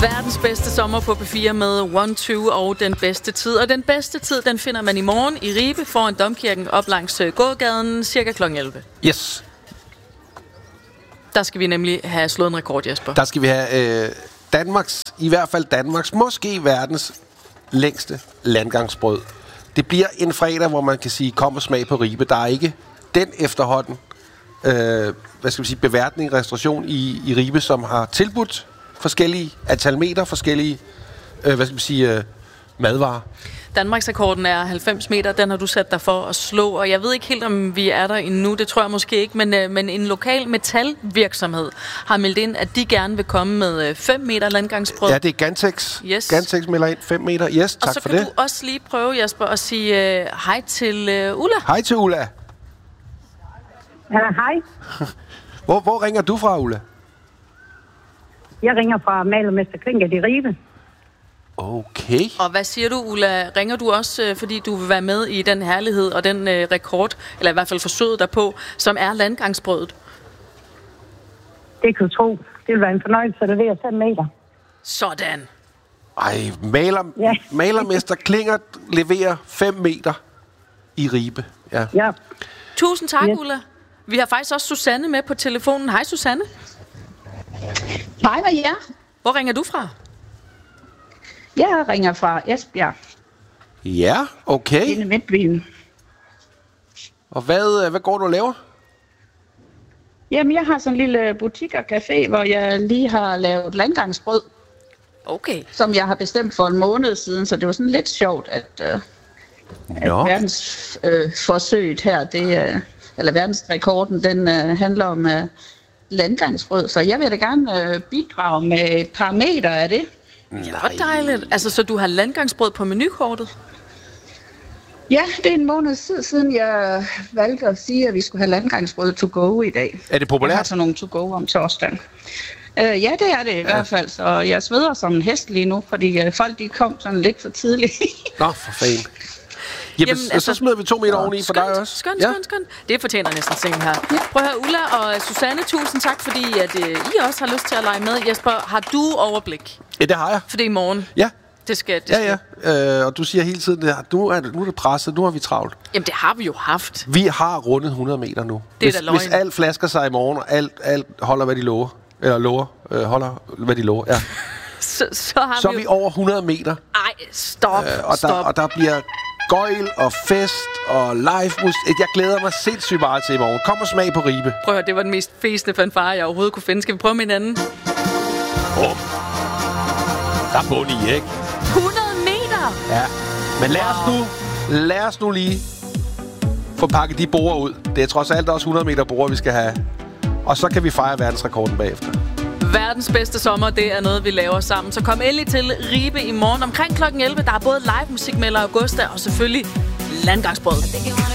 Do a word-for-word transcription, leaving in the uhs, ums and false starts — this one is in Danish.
Verdens bedste sommer på P fire med One Two og Den Bedste Tid. Og den bedste tid, den finder man i morgen i Ribe foran Domkirken op langs gågaden cirka klokken elleve. Yes. Der skal vi nemlig have slået en rekord, Jesper. Der skal vi have øh, Danmarks, i hvert fald Danmarks, måske verdens længste landgangsbrød. Det bliver en fredag, hvor man kan sige, kom og smag på Ribe. Der er ikke den efterhånden, øh, hvad skal vi sige, beværtning, restauration i, i Ribe, som har tilbudt forskellige antal meter, forskellige, øh, hvad skal vi sige, øh, madvarer. Danmarks rekorden er halvfems meter, den har du sat dig for at slå, og jeg ved ikke helt, om vi er der endnu, det tror jeg måske ikke, men, øh, men en lokal metalvirksomhed har meldt ind, at de gerne vil komme med fem meter landgangsbrød. Ja, det er Gantex. Yes. Gantex melder ind fem meter. Yes, tak for det. Og så kan du også lige prøve, Jesper, at sige øh, hej til øh, Ulla. Hej til Ulla. Ja, hej. Hvor, hvor ringer du fra, Ulla? Jeg ringer fra Malermester Klinkert i Ribe. Okay. Og hvad siger du, Ulla? Ringer du også, øh, fordi du vil være med i den herlighed og den øh, rekord, eller i hvert fald forsøget derpå, som er landgangsbrødet? Det kan du tro. Det vil være en fornøjelse at levere fem meter. Sådan. Ej, maler, Ja. Malermester Klinkert leverer fem meter i Ribe. Ja. Ja. Tusind tak, Yes. Ulla. Vi har faktisk også Susanne med på telefonen. Hej, Susanne. Hej med jer. Hvor ringer du fra? Jeg ringer fra Esbjerg, Ja, okay. inde i Midtbyen. Og hvad, hvad går du og laver? Jamen, jeg har sådan en lille butik og café, hvor jeg lige har lavet landgangsbrød, Okay. som jeg har bestemt for en måned siden, så det var sådan lidt sjovt, at, øh, at Nå. verdens øh, forsøget her, det, øh, eller verdensrekorden, den øh, handler om øh, landgangsbrød. Så jeg vil da gerne øh, bidrage med et par meter af det. Hvor dejligt. Altså, så du har landgangsbrød på menukortet? Ja, det er en måned tid siden, jeg valgte at sige, at vi skulle have landgangsbrød to go i dag. Er det Jeg populært? har sådan nogle to go om torsdagen. Uh, ja, det er det i ja. hvert fald, så jeg sveder som en hest lige nu, fordi uh, folk de kom sådan lidt for tidligt. Nå, for fanden. Jamen, Jamen, Jamen altså- så smider vi to meter oveni for dig Skønt, også. skønt, Ja. skønt, skønt. Det fortjener næsten ting her. Prøv at høre, Ulla og Susanne, tusind tak, fordi at, uh, I også har lyst til at lege med. Jesper, har du overblik? Ja, det har jeg. For det er i morgen. Ja, Det skal, det ja, skal. ja. Øh, og du siger hele tiden, at nu er det, nu er det presset, nu har vi travlt. Jamen, det har vi jo haft. Vi har rundet hundrede meter nu. Det er hvis, da løgn. hvis alt flasker sig i morgen, og alt, alt holder, hvad de lover, eller lover, øh, holder, hvad de lover, ja. Så, så har Så vi er vi jo... over hundrede meter. Ej, stop, Øh, og, der, stop. og der bliver gøjl og fest og live musik. Jeg glæder mig sindssygt meget til i morgen. Kom og smag på Ribe. Prøv at høre, det var den mest fæsende fanfare, jeg overhovedet kunne finde. Skal vi prøve med hinanden? Oh. Der er bund i, ikke? hundrede meter! Ja. Men lad os nu, lad os nu lige få pakket de borer ud. Det er trods alt også hundrede meter borer, vi skal have. Og så kan vi fejre verdensrekorden bagefter. Verdens bedste sommer, det er noget, vi laver sammen. Så kom endelig til Ribe i morgen omkring klokken elleve. Der er både live musik med Augusta og selvfølgelig landgangsbrød.